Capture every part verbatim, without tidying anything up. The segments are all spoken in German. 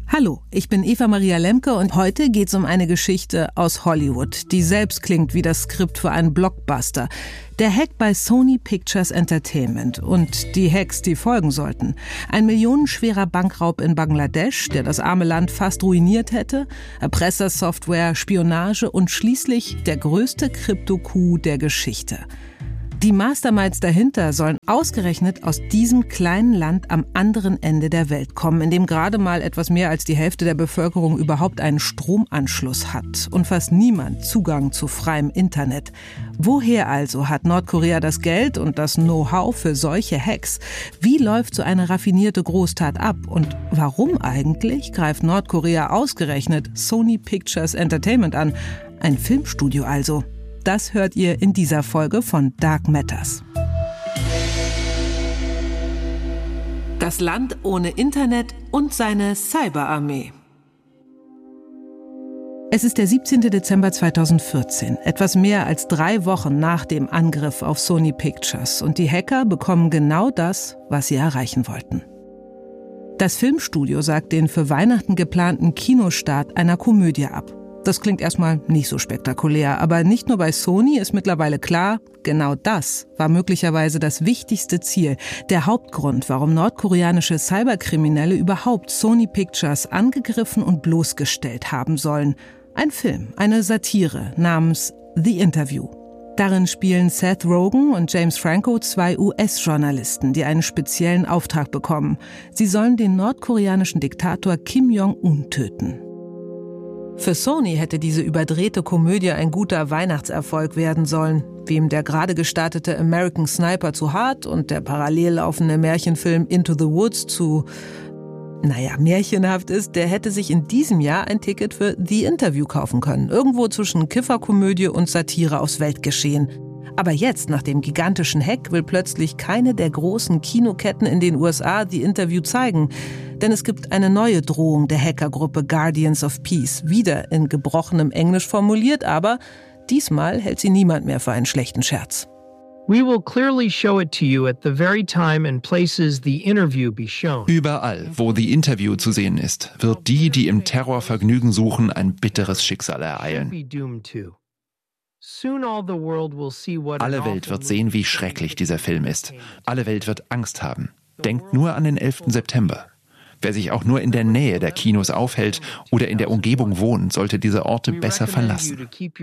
Hallo, ich bin Eva Maria Lemke und heute geht's um eine Geschichte aus Hollywood, die selbst klingt wie das Skript für einen Blockbuster. Der Hack bei Sony Pictures Entertainment und die Hacks, die folgen sollten. Ein millionenschwerer Bankraub in Bangladesch, der das arme Land fast ruiniert hätte, Erpressersoftware, Spionage und schließlich der größte Krypto-Coup der Geschichte. Die Masterminds dahinter sollen ausgerechnet aus diesem kleinen Land am anderen Ende der Welt kommen, in dem gerade mal etwas mehr als die Hälfte der Bevölkerung überhaupt einen Stromanschluss hat und fast niemand Zugang zu freiem Internet. Woher also hat Nordkorea das Geld und das Know-how für solche Hacks? Wie läuft so eine raffinierte Großtat ab? Und warum eigentlich greift Nordkorea ausgerechnet Sony Pictures Entertainment an? Ein Filmstudio also. Das hört ihr in dieser Folge von Dark Matters. Das Land ohne Internet und seine Cyberarmee. Es ist der siebzehnten Dezember zweitausendvierzehn, etwas mehr als drei Wochen nach dem Angriff auf Sony Pictures. Und die Hacker bekommen genau das, was sie erreichen wollten. Das Filmstudio sagt den für Weihnachten geplanten Kinostart einer Komödie ab. Das klingt erstmal nicht so spektakulär, aber nicht nur bei Sony ist mittlerweile klar, genau das war möglicherweise das wichtigste Ziel, der Hauptgrund, warum nordkoreanische Cyberkriminelle überhaupt Sony Pictures angegriffen und bloßgestellt haben sollen. Ein Film, eine Satire namens The Interview. Darin spielen Seth Rogen und James Franco zwei U S-Journalisten, die einen speziellen Auftrag bekommen. Sie sollen den nordkoreanischen Diktator Kim Jong-un töten. Für Sony hätte diese überdrehte Komödie ein guter Weihnachtserfolg werden sollen. Wem der gerade gestartete American Sniper zu hart und der parallel laufende Märchenfilm Into the Woods zu, naja, märchenhaft ist, der hätte sich in diesem Jahr ein Ticket für The Interview kaufen können. Irgendwo zwischen Kifferkomödie und Satire aufs Weltgeschehen. Aber jetzt, nach dem gigantischen Hack, will plötzlich keine der großen Kinoketten in den U S A The Interview zeigen. Denn es gibt eine neue Drohung der Hackergruppe Guardians of Peace, wieder in gebrochenem Englisch formuliert, aber diesmal hält sie niemand mehr für einen schlechten Scherz. We will clearly show it to you at the very time and places the interview be shown. Überall, wo The Interview zu sehen ist, wird die, die im Terror Vergnügen suchen, ein bitteres Schicksal ereilen. Alle Welt wird sehen, wie schrecklich dieser Film ist. Alle Welt wird Angst haben. Denkt nur an den elften September. Wer sich auch nur in der Nähe der Kinos aufhält oder in der Umgebung wohnt, sollte diese Orte besser verlassen.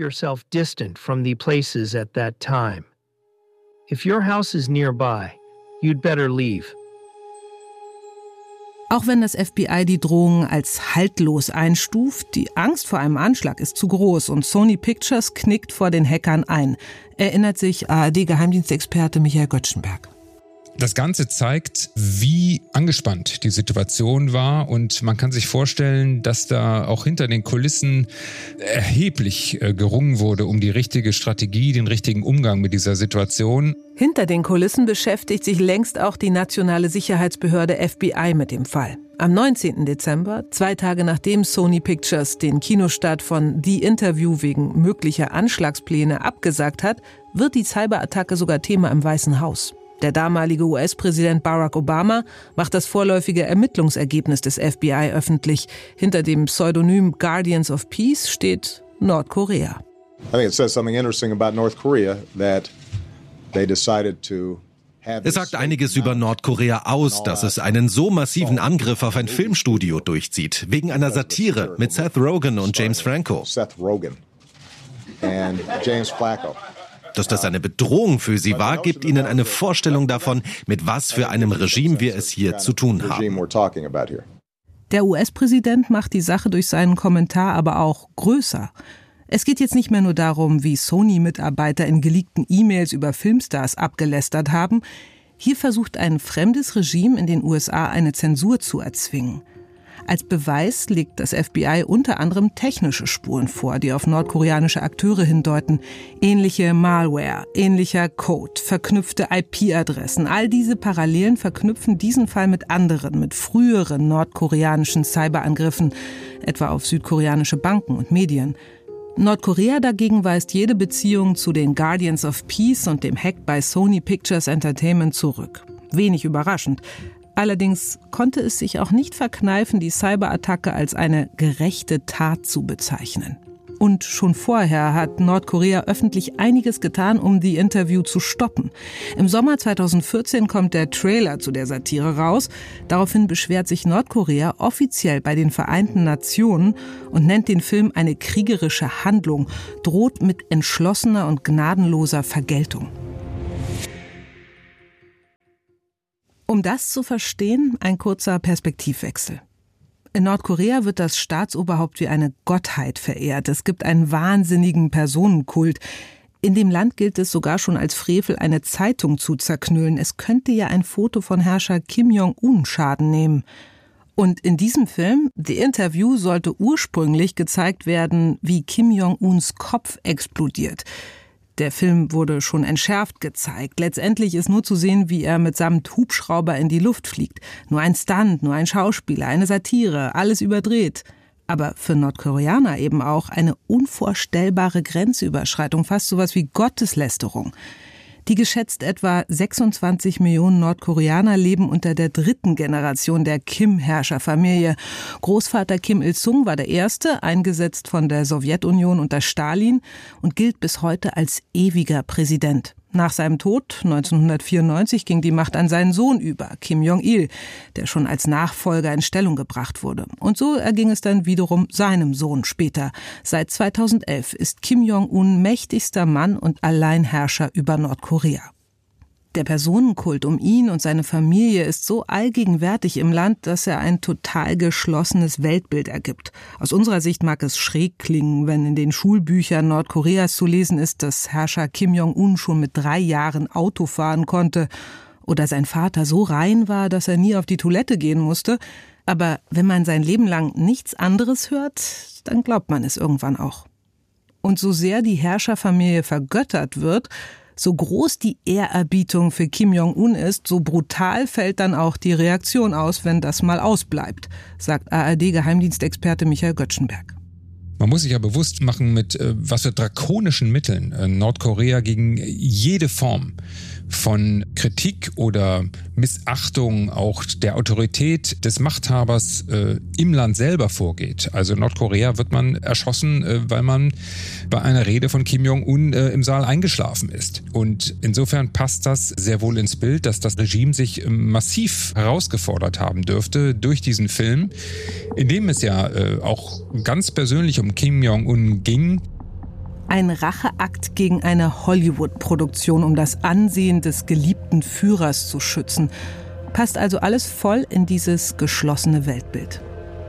Auch wenn das F B I die Drohungen als haltlos einstuft, die Angst vor einem Anschlag ist zu groß und Sony Pictures knickt vor den Hackern ein, erinnert sich A R D-Geheimdienstexperte Michael Göttschenberg. Das Ganze zeigt, wie angespannt die Situation war und man kann sich vorstellen, dass da auch hinter den Kulissen erheblich gerungen wurde um die richtige Strategie, den richtigen Umgang mit dieser Situation. Hinter den Kulissen beschäftigt sich längst auch die nationale Sicherheitsbehörde F B I mit dem Fall. Am neunzehnten Dezember, zwei Tage nachdem Sony Pictures den Kinostart von The Interview wegen möglicher Anschlagspläne abgesagt hat, wird die Cyberattacke sogar Thema im Weißen Haus. Der damalige U S-Präsident Barack Obama macht das vorläufige Ermittlungsergebnis des F B I öffentlich. Hinter dem Pseudonym Guardians of Peace steht Nordkorea. I think it says something interesting about North Korea that they decided to Es sagt einiges über Nordkorea aus, dass es einen so massiven Angriff auf ein Filmstudio durchzieht, wegen einer Satire mit Seth Rogen und James Franco. Seth Rogen and James Franco. Dass das eine Bedrohung für sie war, gibt ihnen eine Vorstellung davon, mit was für einem Regime wir es hier zu tun haben. Der U S-Präsident macht die Sache durch seinen Kommentar aber auch größer. Es geht jetzt nicht mehr nur darum, wie Sony-Mitarbeiter in geleakten E-Mails über Filmstars abgelästert haben. Hier versucht ein fremdes Regime in den U S A eine Zensur zu erzwingen. Als Beweis legt das F B I unter anderem technische Spuren vor, die auf nordkoreanische Akteure hindeuten. Ähnliche Malware, ähnlicher Code, verknüpfte I P-Adressen. All diese Parallelen verknüpfen diesen Fall mit anderen, mit früheren nordkoreanischen Cyberangriffen, etwa auf südkoreanische Banken und Medien. Nordkorea dagegen weist jede Beziehung zu den Guardians of Peace und dem Hack bei Sony Pictures Entertainment zurück. Wenig überraschend. Allerdings konnte es sich auch nicht verkneifen, die Cyberattacke als eine gerechte Tat zu bezeichnen. Und schon vorher hat Nordkorea öffentlich einiges getan, um die Interview zu stoppen. Im Sommer zweitausendvierzehn kommt der Trailer zu der Satire raus. Daraufhin beschwert sich Nordkorea offiziell bei den Vereinten Nationen und nennt den Film eine kriegerische Handlung, droht mit entschlossener und gnadenloser Vergeltung. Um das zu verstehen, ein kurzer Perspektivwechsel. In Nordkorea wird das Staatsoberhaupt wie eine Gottheit verehrt. Es gibt einen wahnsinnigen Personenkult. In dem Land gilt es sogar schon als Frevel, eine Zeitung zu zerknüllen. Es könnte ja ein Foto von Herrscher Kim Jong-un Schaden nehmen. Und in diesem Film, The Interview, sollte ursprünglich gezeigt werden, wie Kim Jong-uns Kopf explodiert. Der Film wurde schon entschärft gezeigt. Letztendlich ist nur zu sehen, wie er mitsamt Hubschrauber in die Luft fliegt. Nur ein Stunt, nur ein Schauspieler, eine Satire, alles überdreht. Aber für Nordkoreaner eben auch eine unvorstellbare Grenzüberschreitung, fast sowas wie Gotteslästerung. Die geschätzt etwa sechsundzwanzig Millionen Nordkoreaner leben unter der dritten Generation der Kim-Herrscherfamilie. Großvater Kim Il-sung war der Erste, eingesetzt von der Sowjetunion unter Stalin und gilt bis heute als ewiger Präsident. Nach seinem Tod neunzehnhundertvierundneunzig ging die Macht an seinen Sohn über, Kim Jong-il, der schon als Nachfolger in Stellung gebracht wurde. Und so erging es dann wiederum seinem Sohn später. Seit zweitausendelf ist Kim Jong-un mächtigster Mann und Alleinherrscher über Nordkorea. Der Personenkult um ihn und seine Familie ist so allgegenwärtig im Land, dass er ein total geschlossenes Weltbild ergibt. Aus unserer Sicht mag es schräg klingen, wenn in den Schulbüchern Nordkoreas zu lesen ist, dass Herrscher Kim Jong-un schon mit drei Jahren Auto fahren konnte oder sein Vater so rein war, dass er nie auf die Toilette gehen musste. Aber wenn man sein Leben lang nichts anderes hört, dann glaubt man es irgendwann auch. Und so sehr die Herrscherfamilie vergöttert wird, so groß die Ehrerbietung für Kim Jong-un ist, so brutal fällt dann auch die Reaktion aus, wenn das mal ausbleibt, sagt A R D-Geheimdienstexperte Michael Göttschenberg. Man muss sich ja bewusst machen, mit äh, was für drakonischen Mitteln äh, Nordkorea gegen jede Form von Kritik oder Missachtung auch der Autorität des Machthabers äh, im Land selber vorgeht. Also in Nordkorea wird man erschossen, äh, weil man bei einer Rede von Kim Jong-un äh, im Saal eingeschlafen ist. Und insofern passt das sehr wohl ins Bild, dass das Regime sich äh, massiv herausgefordert haben dürfte durch diesen Film, in dem es ja äh, auch ganz persönlich um Kim Jong-un ging. Ein Racheakt gegen eine Hollywood-Produktion, um das Ansehen des geliebten Führers zu schützen. Passt also alles voll in dieses geschlossene Weltbild.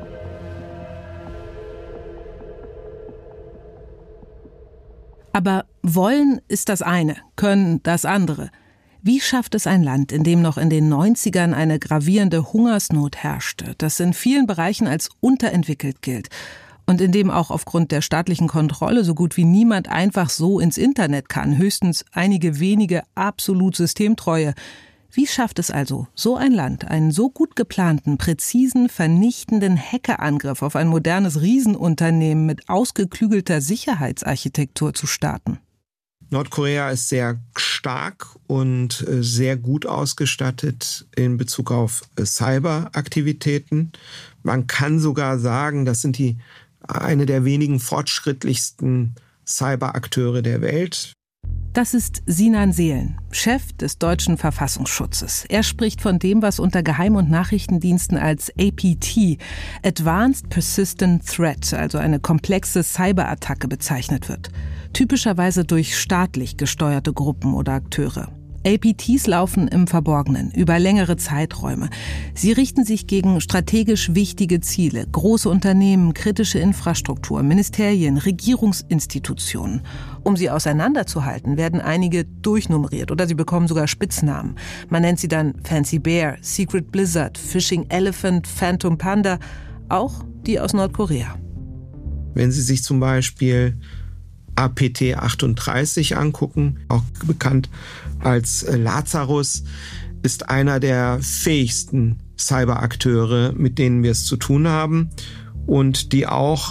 Aber wollen ist das eine, können das andere. Wie schafft es ein Land, in dem noch in den neunzigern eine gravierende Hungersnot herrschte, das in vielen Bereichen als unterentwickelt gilt und in dem auch aufgrund der staatlichen Kontrolle so gut wie niemand einfach so ins Internet kann, höchstens einige wenige absolut Systemtreue. Wie schafft es also so ein Land, einen so gut geplanten, präzisen, vernichtenden Hackerangriff auf ein modernes Riesenunternehmen mit ausgeklügelter Sicherheitsarchitektur zu starten? Nordkorea ist sehr stark und sehr gut ausgestattet in Bezug auf Cyberaktivitäten. Man kann sogar sagen, das sind die eine der wenigen fortschrittlichsten Cyberakteure der Welt. Das ist Sinan Seelen, Chef des deutschen Verfassungsschutzes. Er spricht von dem, was unter Geheim- und Nachrichtendiensten als A P T, Advanced Persistent Threat, also eine komplexe Cyberattacke bezeichnet wird. Typischerweise durch staatlich gesteuerte Gruppen oder Akteure. A P Ts laufen im Verborgenen, über längere Zeiträume. Sie richten sich gegen strategisch wichtige Ziele, große Unternehmen, kritische Infrastruktur, Ministerien, Regierungsinstitutionen. Um sie auseinanderzuhalten, werden einige durchnummeriert oder sie bekommen sogar Spitznamen. Man nennt sie dann Fancy Bear, Secret Blizzard, Fishing Elephant, Phantom Panda, auch die aus Nordkorea. Wenn Sie sich zum Beispiel A P T achtunddreißig angucken, auch bekannt als Lazarus, ist einer der fähigsten Cyberakteure, mit denen wir es zu tun haben und die auch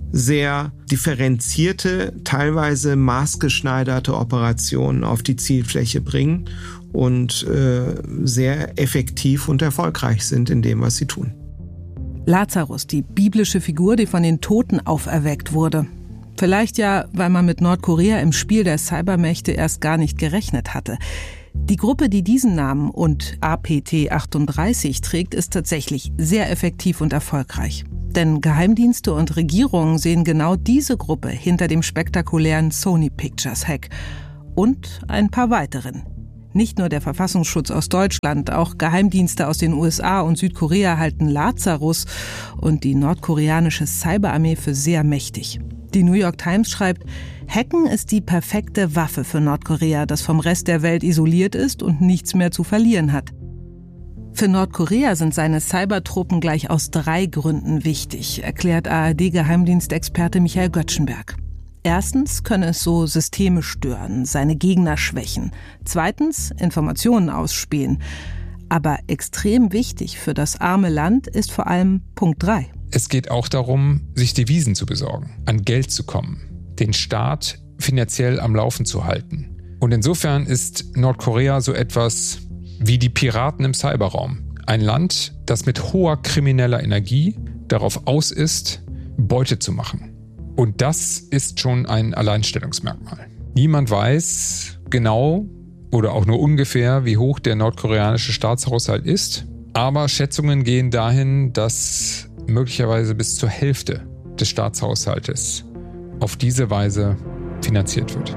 sehr differenzierte, teilweise maßgeschneiderte Operationen auf die Zielfläche bringen und äh, sehr effektiv und erfolgreich sind in dem, was sie tun. Lazarus, die biblische Figur, die von den Toten auferweckt wurde. Vielleicht ja, weil man mit Nordkorea im Spiel der Cybermächte erst gar nicht gerechnet hatte. Die Gruppe, die diesen Namen und A P T achtunddreißig trägt, ist tatsächlich sehr effektiv und erfolgreich. Denn Geheimdienste und Regierungen sehen genau diese Gruppe hinter dem spektakulären Sony Pictures Hack und ein paar weiteren. Nicht nur der Verfassungsschutz aus Deutschland, auch Geheimdienste aus den U S A und Südkorea halten Lazarus und die nordkoreanische Cyberarmee für sehr mächtig. Die New York Times schreibt, Hacken ist die perfekte Waffe für Nordkorea, das vom Rest der Welt isoliert ist und nichts mehr zu verlieren hat. Für Nordkorea sind seine Cybertruppen gleich aus drei Gründen wichtig, erklärt A R D-Geheimdienstexperte Michael Göttschenberg. Erstens könne es so Systeme stören, seine Gegner schwächen. Zweitens Informationen ausspähen. Aber extrem wichtig für das arme Land ist vor allem Punkt drei. Es geht auch darum, sich Devisen zu besorgen, an Geld zu kommen, den Staat finanziell am Laufen zu halten. Und insofern ist Nordkorea so etwas wie die Piraten im Cyberraum. Ein Land, das mit hoher krimineller Energie darauf aus ist, Beute zu machen. Und das ist schon ein Alleinstellungsmerkmal. Niemand weiß genau oder auch nur ungefähr, wie hoch der nordkoreanische Staatshaushalt ist. Aber Schätzungen gehen dahin, dass möglicherweise bis zur Hälfte des Staatshaushaltes auf diese Weise finanziert wird.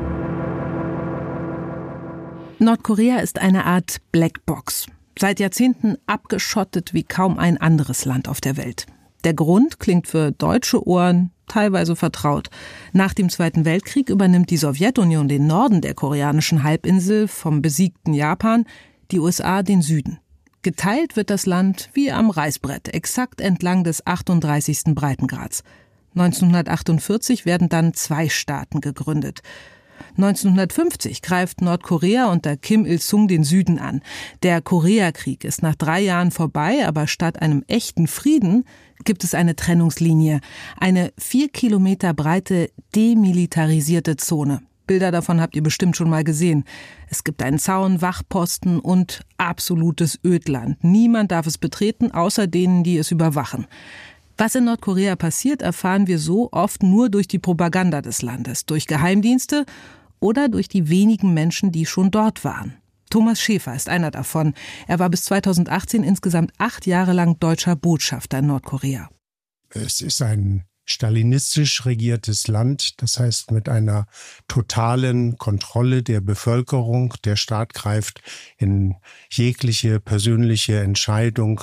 Nordkorea ist eine Art Blackbox. Seit Jahrzehnten abgeschottet wie kaum ein anderes Land auf der Welt. Der Grund klingt für deutsche Ohren teilweise vertraut. Nach dem Zweiten Weltkrieg übernimmt die Sowjetunion den Norden der koreanischen Halbinsel vom besiegten Japan, die U S A den Süden. Geteilt wird das Land wie am Reißbrett, exakt entlang des achtunddreißigsten Breitengrads. neunzehnhundertachtundvierzig werden dann zwei Staaten gegründet. neunzehnhundertfünfzig greift Nordkorea unter Kim Il-sung den Süden an. Der Koreakrieg ist nach drei Jahren vorbei, aber statt einem echten Frieden gibt es eine Trennungslinie, eine vier Kilometer breite demilitarisierte Zone. Bilder davon habt ihr bestimmt schon mal gesehen. Es gibt einen Zaun, Wachposten und absolutes Ödland. Niemand darf es betreten, außer denen, die es überwachen. Was in Nordkorea passiert, erfahren wir so oft nur durch die Propaganda des Landes, durch Geheimdienste oder durch die wenigen Menschen, die schon dort waren. Thomas Schäfer ist einer davon. Er war bis zweitausendachtzehn insgesamt acht Jahre lang deutscher Botschafter in Nordkorea. Es ist ein stalinistisch regiertes Land, das heißt mit einer totalen Kontrolle der Bevölkerung. Der Staat greift in jegliche persönliche Entscheidung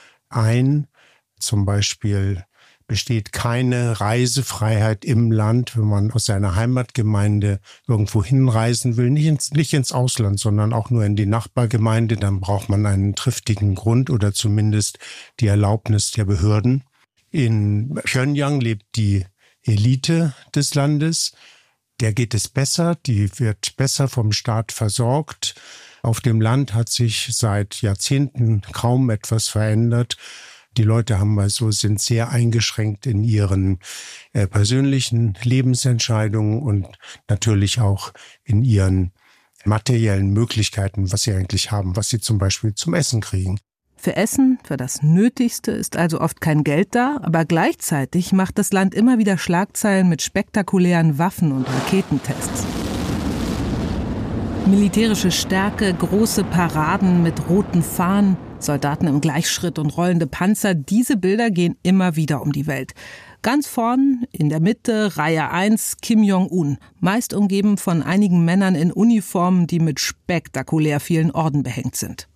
ein. Zum Beispiel besteht keine Reisefreiheit im Land, wenn man aus seiner Heimatgemeinde irgendwo hinreisen will, nicht ins, nicht ins Ausland, sondern auch nur in die Nachbargemeinde. Dann braucht man einen triftigen Grund oder zumindest die Erlaubnis der Behörden. In Pjöngjang lebt die Elite des Landes. Der geht es besser, die wird besser vom Staat versorgt. Auf dem Land hat sich seit Jahrzehnten kaum etwas verändert. Die Leute haben also, sind sehr eingeschränkt in ihren äh, persönlichen Lebensentscheidungen und natürlich auch in ihren materiellen Möglichkeiten, was sie eigentlich haben, was sie zum Beispiel zum Essen kriegen. Für Essen, für das Nötigste ist also oft kein Geld da, aber gleichzeitig macht das Land immer wieder Schlagzeilen mit spektakulären Waffen- und Raketentests. Militärische Stärke, große Paraden mit roten Fahnen, Soldaten im Gleichschritt und rollende Panzer, diese Bilder gehen immer wieder um die Welt. Ganz vorn, in der Mitte, Reihe eins, Kim Jong-un, meist umgeben von einigen Männern in Uniformen, die mit spektakulär vielen Orden behängt sind.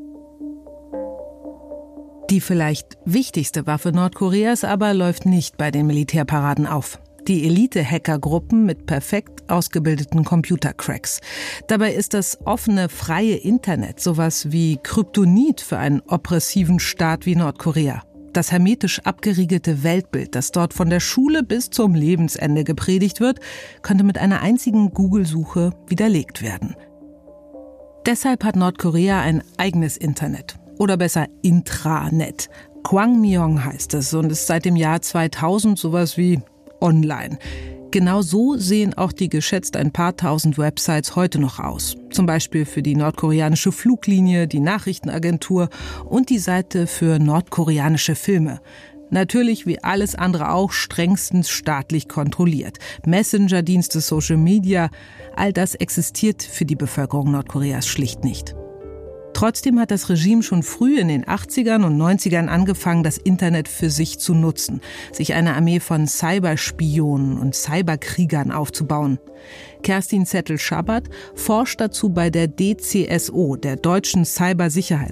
Die vielleicht wichtigste Waffe Nordkoreas aber läuft nicht bei den Militärparaden auf. Die Elite-Hackergruppen mit perfekt ausgebildeten Computercracks. Dabei ist das offene, freie Internet sowas wie Kryptonit für einen oppressiven Staat wie Nordkorea. Das hermetisch abgeriegelte Weltbild, das dort von der Schule bis zum Lebensende gepredigt wird, könnte mit einer einzigen Google-Suche widerlegt werden. Deshalb hat Nordkorea ein eigenes Internet. Oder besser Intranet. Kwangmyong heißt es und ist seit dem Jahr zweitausend sowas wie online. Genau so sehen auch die geschätzt ein paar tausend Websites heute noch aus. Zum Beispiel für die nordkoreanische Fluglinie, die Nachrichtenagentur und die Seite für nordkoreanische Filme. Natürlich wie alles andere auch strengstens staatlich kontrolliert. Messenger-Dienste, Social Media, all das existiert für die Bevölkerung Nordkoreas schlicht nicht. Trotzdem hat das Regime schon früh in den achtzigern und neunzigern angefangen, das Internet für sich zu nutzen, sich eine Armee von Cyberspionen und Cyberkriegern aufzubauen. Kerstin Zettel-Schabbert forscht dazu bei der D C S O, der Deutschen Cybersicherheitsbehörde.